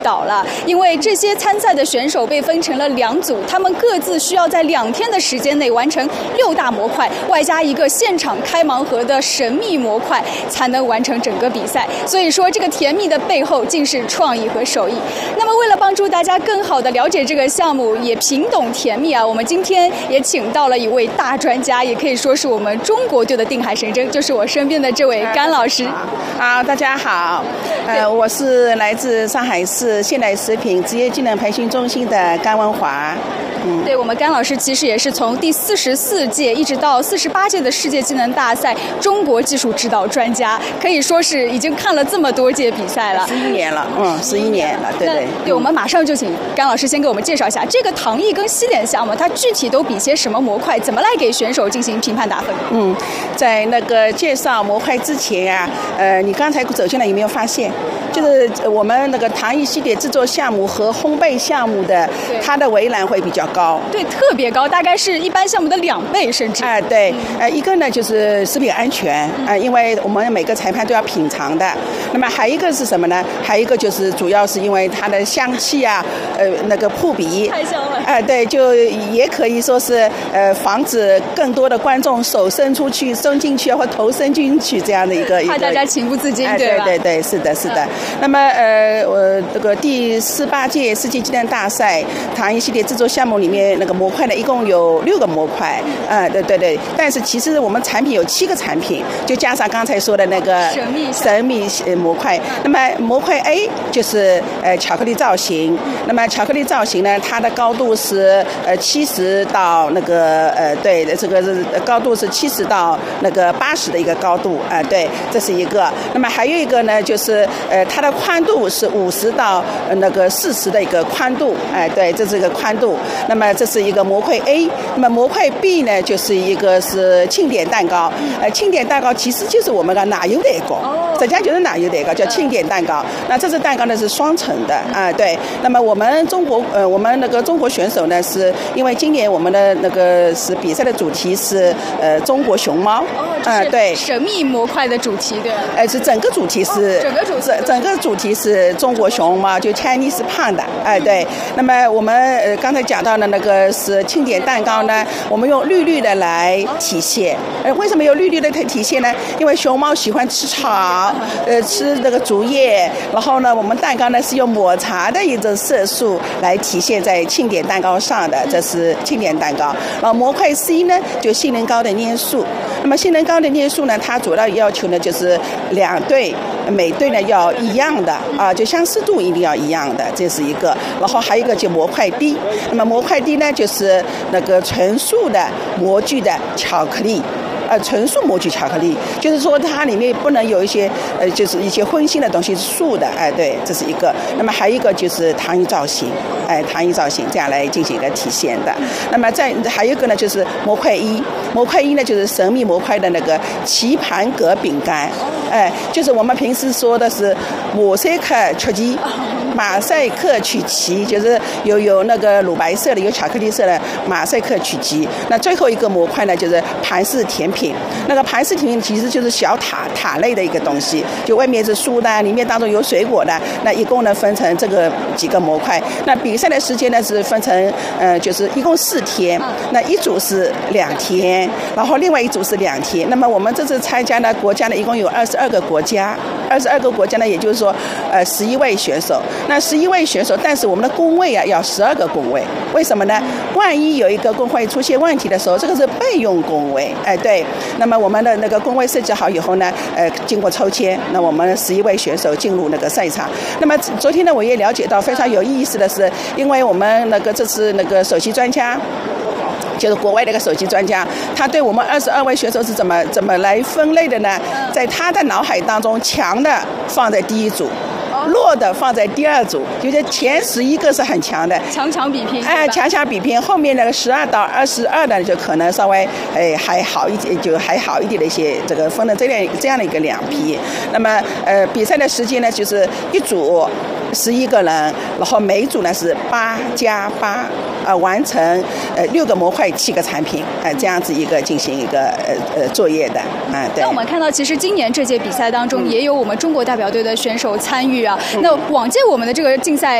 倒了，因为这些参赛的选手被分成了2组，他们各自需要在2天的时间内完成6大模块，外加一个现场开盲盒的神秘模块，才能完成整个比赛。所以说，这个甜蜜的背后尽是创意和手艺。那么，为了帮助大家更好的了解这个项目，也评懂甜蜜啊，我们今天也请到了一位大专家，也可以说是我们中国队的定海神针，就是我身边的这位甘老师。 好，大家好，我是来自上海市现代食品职业技能培训中心的甘文华。 对，我们甘老师其实也是从第44届一直到48届的世界技能大赛中国技术指导专家，可以说是已经看了这么多届比赛了 ，11年了，11年了，对。 对，我们马上就请甘老师先给我们介绍一下这个糖艺跟西点项目，它具体都比些什么模块，怎么来给选手进行评判打分？ 在那个介绍模块之前啊，你刚才走进来有没有发现，就是我们那个糖艺西点制作项目和烘焙项目的，它的围栏会比较高， 对，特别高，大概是一般项目的2倍甚至。 对，一个呢就是食品安全，因为我们每个裁判都要品尝的。那么还一个是什么呢？还一个就是主要是因为它的香气啊，那个扑鼻， 太香了。 对，就也可以说是防止更多的观众手伸出去、伸进去或头伸进去这样的一个， 怕大家情不自禁， 对吧？对，是的。那么我这个第18届世界技能大赛糖艺系列制作项目里面，那个模块呢一共有6个模块，对。但是其实我们产品有7个产品，就加上刚才说的那个神秘模块。那么模块 A 就是巧克力造型。那么巧克力造型呢，它的高度是70到那个对，这个是高度是70到那个80的一个高度，对，这是一个。那么还有一个呢，就是它的宽度是50到那个40的一个宽度，对，这是一个宽度。那么这是一个模块 A。那么模块 B 呢，就是一个是庆典蛋糕。庆典蛋糕其实就是我们的奶油蛋糕，实际上就是奶油蛋糕，叫庆典蛋糕。那这只蛋糕呢是双层的，对。那么我们那个中国选手呢，是因为今年我们的那个是比赛的主题是中国熊猫，对， 神秘模块的主题，对， 是整个主题是整个主题是中国熊猫，就 Chinese Panda，对。那么我们刚才讲到的那个是庆典蛋糕呢，我们用绿的来体现。为什么用绿的体现呢？因为熊猫喜欢吃草，吃那个竹叶，然后呢，我们蛋糕呢是用抹茶的一种色素来体现在庆典蛋糕上的，这是庆典蛋糕。然后模块 C 呢，就性能高的粘素。那么性能高的粘素呢，它主要要求呢就是2对，每对呢要一样的就相似度一定要一样的，这是一个。然后还有一个就模块 D。那么模块 D 呢，就是那个纯素的模具的巧克力。纯素模具巧克力，就是说它里面不能有一些就是一些荤腥的东西，素的，对，这是一个。那么还有一个就是糖艺造型，糖艺造型这样来进行一个体现的。那么还有一个呢，就是模块1，模块1呢就是神秘模块的那个棋盘格饼干，就是我们平时说的是马赛克曲奇，马赛克曲奇就是有那个乳白色的，有巧克力色的马赛克曲奇。那最后一个模块呢，就是盘式甜品。那个盘式甜品其实就是小塔类的一个东西，就外面是酥的，里面当中有水果的。那一共呢分成这个几个模块。那比赛的时间呢是分成就是一共4天。那一组是2天，然后另外一组是2天。那么我们这次参加的国家呢，一共有22个国家，22个国家呢，也就是说11位选手。那11位选手，但是我们的工位啊要12个工位。为什么呢？万一有一个工会出现问题的时候，这个是备用工位，对。那么我们的那个工位设计好以后呢，经过抽签，那我们11位选手进入那个赛场。那么昨天呢，我也了解到非常有意思的是，因为我们那个这次那个首席专家。就是国外的一个首席专家，他对我们22位选手是怎么来分类的呢？在他的脑海当中，强的放在第1组，弱的放在第2组，就是前11个是很强的， 强比拼， 强比拼，后面那个12到22的就可能稍微还好一点，就还好一点的一些这个分了这样的一个2批。那么比赛的时间呢，就是一组11个人，然后每组呢是8+8。 完成6个模块7个产品这样子一个进行一个作业的对。 那我们看到，其实今年这届比赛当中也有我们中国代表队的选手参与啊。那往届我们的这个竞赛